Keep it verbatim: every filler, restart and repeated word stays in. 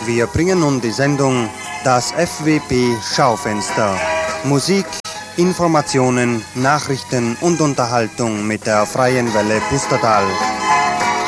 Wir bringen nun die Sendung Das F W P Schaufenster. Musik, Informationen, Nachrichten und Unterhaltung mit der Freien Welle Pustertal.